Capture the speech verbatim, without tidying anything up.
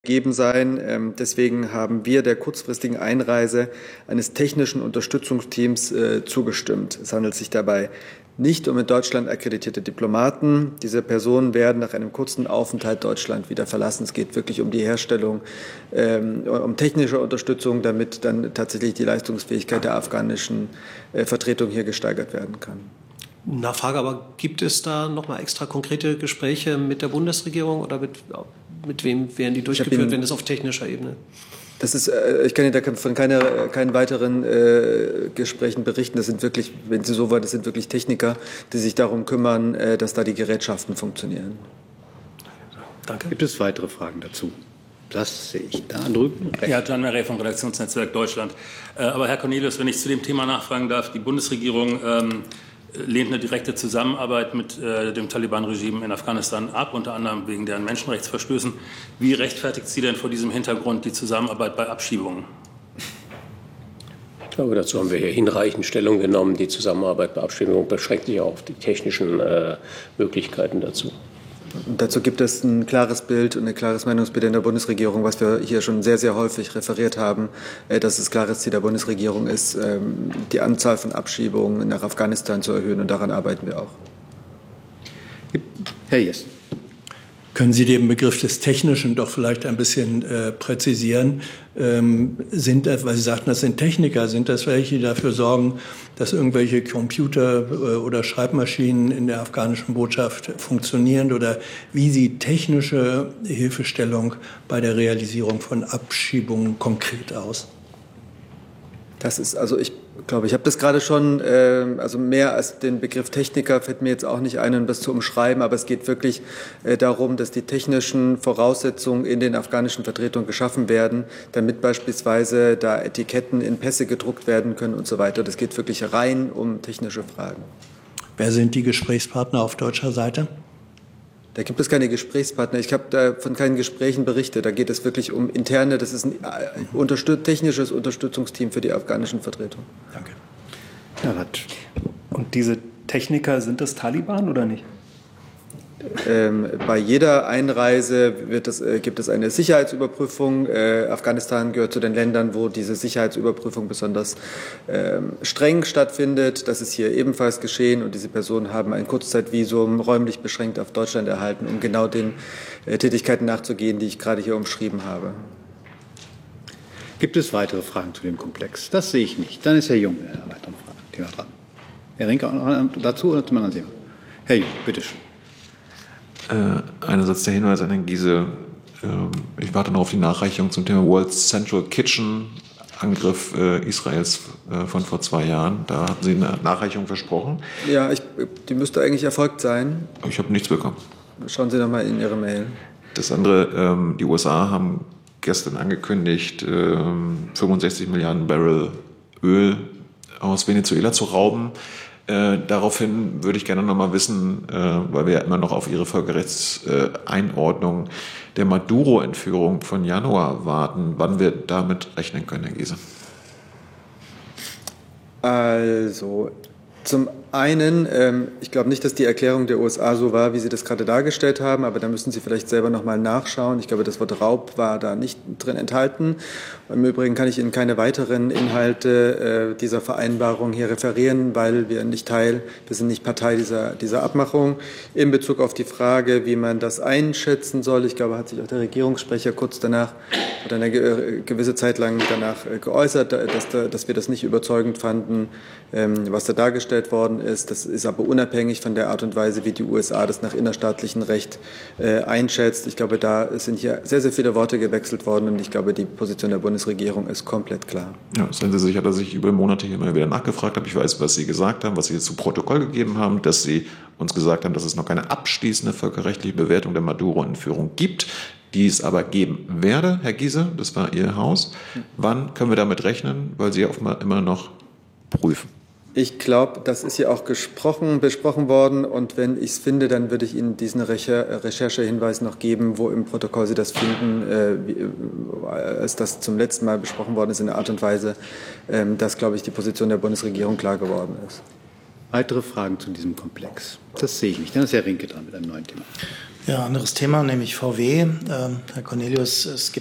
gegeben sein. Deswegen haben wir der kurzfristigen Einreise eines technischen Unterstützungsteams zugestimmt. Es handelt sich dabei nicht um in Deutschland akkreditierte Diplomaten. Diese Personen werden nach einem kurzen Aufenthalt Deutschland wieder verlassen. Es geht wirklich um die Herstellung, um technische Unterstützung, damit dann tatsächlich die Leistungsfähigkeit der afghanischen Vertretung hier gesteigert werden kann. Nachfrage, aber gibt es da noch mal extra konkrete Gespräche mit der Bundesregierung oder mit, mit wem werden die durchgeführt, wenn es auf technischer Ebene? Das ist, ich kann Ihnen von keiner, keinen weiteren äh, Gesprächen berichten. Das sind wirklich, wenn Sie so wollen, das sind wirklich Techniker, die sich darum kümmern, äh, dass da die Gerätschaften funktionieren. Danke. Gibt es weitere Fragen dazu? Das sehe ich da drüben. Ja, Gian Meret vom Redaktionsnetzwerk Deutschland. Äh, aber Herr Cornelius, wenn ich zu dem Thema nachfragen darf, die Bundesregierung ähm, lehnt eine direkte Zusammenarbeit mit äh, dem Taliban-Regime in Afghanistan ab, unter anderem wegen deren Menschenrechtsverstößen. Wie rechtfertigt sie denn vor diesem Hintergrund die Zusammenarbeit bei Abschiebungen? Ich glaube, dazu haben wir hier hinreichend Stellung genommen. Die Zusammenarbeit bei Abschiebungen beschränkt sich auch auf die technischen äh, Möglichkeiten dazu. Und dazu gibt es ein klares Bild und ein klares Meinungsbild in der Bundesregierung, was wir hier schon sehr, sehr häufig referiert haben, dass es klares Ziel der Bundesregierung ist, die Anzahl von Abschiebungen nach Afghanistan zu erhöhen. Und daran arbeiten wir auch. Herr Jess. Können Sie den Begriff des Technischen doch vielleicht ein bisschen äh, präzisieren? Ähm, sind das, weil Sie sagten, das sind Techniker, sind das welche, die dafür sorgen, dass irgendwelche Computer äh, oder Schreibmaschinen in der afghanischen Botschaft funktionieren? Oder wie sieht technische Hilfestellung bei der Realisierung von Abschiebungen konkret aus? Das ist, also ich glaube, ich habe das gerade schon, äh, also mehr als den Begriff Techniker fällt mir jetzt auch nicht ein, um das zu umschreiben, aber es geht wirklich äh, darum, dass die technischen Voraussetzungen in den afghanischen Vertretungen geschaffen werden, damit beispielsweise da Etiketten in Pässe gedruckt werden können und so weiter. Das geht wirklich rein um technische Fragen. Wer sind die Gesprächspartner auf deutscher Seite? Da gibt es keine Gesprächspartner. Ich habe da von keinen Gesprächen berichtet. Da geht es wirklich um interne, das ist ein unterstützt, technisches Unterstützungsteam für die afghanischen Vertretungen. Danke. Herr Rath. Und diese Techniker, sind das Taliban oder nicht? Ähm, bei jeder Einreise wird es, äh, gibt es eine Sicherheitsüberprüfung. Äh, Afghanistan gehört zu den Ländern, wo diese Sicherheitsüberprüfung besonders ähm, streng stattfindet. Das ist hier ebenfalls geschehen und diese Personen haben ein Kurzzeitvisum räumlich beschränkt auf Deutschland erhalten, um genau den äh, Tätigkeiten nachzugehen, die ich gerade hier umschrieben habe. Gibt es weitere Fragen zu dem Komplex? Das sehe ich nicht. Dann ist Herr Jung der weiteren Thema dran. Herr Rinke auch noch dazu oder zum anderen Thema? Herr Jung, bitteschön. Äh, einerseits der Hinweis an Herrn Giese. Äh, ich warte noch auf die Nachreichung zum Thema World Central Kitchen, Angriff äh, Israels äh, von vor zwei Jahren. Da hatten Sie eine Nachreichung versprochen. Ja, ich, die müsste eigentlich erfolgt sein. Ich habe nichts bekommen. Schauen Sie doch mal in Ihre Mail. Das andere, ähm, die U S A haben gestern angekündigt, äh, fünfundsechzig Milliarden Barrel Öl aus Venezuela zu rauben. Äh, daraufhin würde ich gerne noch mal wissen, äh, weil wir ja immer noch auf Ihre Völkerrechtseinordnung äh, der Maduro-Entführung von Januar warten, wann wir damit rechnen können, Herr Giese. Also, zum einen, ähm, ich glaube nicht, dass die Erklärung der U S A so war, wie Sie das gerade dargestellt haben, aber da müssen Sie vielleicht selber noch mal nachschauen. Ich glaube, das Wort Raub war da nicht drin enthalten. Im Übrigen kann ich Ihnen keine weiteren Inhalte äh, dieser Vereinbarung hier referieren, weil wir nicht Teil, wir sind nicht Partei dieser, dieser Abmachung. In Bezug auf die Frage, wie man das einschätzen soll, ich glaube, hat sich auch der Regierungssprecher kurz danach oder eine ge gewisse Zeit lang danach äh, geäußert, dass, da, dass wir das nicht überzeugend fanden, ähm, was da dargestellt worden ist. Das ist aber unabhängig von der Art und Weise, wie die U S A das nach innerstaatlichem Recht äh, einschätzt. Ich glaube, da sind hier sehr, sehr viele Worte gewechselt worden und ich glaube, die Position der Bundesregierung ist komplett klar. Ja, seien Sie sicher, dass ich über Monate hier immer wieder nachgefragt habe. Ich weiß, was Sie gesagt haben, was Sie jetzt zu Protokoll gegeben haben, dass Sie uns gesagt haben, dass es noch keine abschließende völkerrechtliche Bewertung der Maduro-Entführung gibt, die es aber geben werde. Herr Giese, das war Ihr Haus. Wann können wir damit rechnen? Weil Sie offenbar immer noch prüfen. Ich glaube, das ist ja auch gesprochen, besprochen worden und wenn ich es finde, dann würde ich Ihnen diesen Recher Recherchehinweis noch geben, wo im Protokoll Sie das finden, äh, wie, als das zum letzten Mal besprochen worden ist in der Art und Weise, äh, dass, glaube ich, die Position der Bundesregierung klar geworden ist. Weitere Fragen zu diesem Komplex? Das sehe ich nicht. Dann ist Herr Rinke dran mit einem neuen Thema. Ja, anderes Thema, nämlich V W. Ähm, Herr Cornelius, es gibt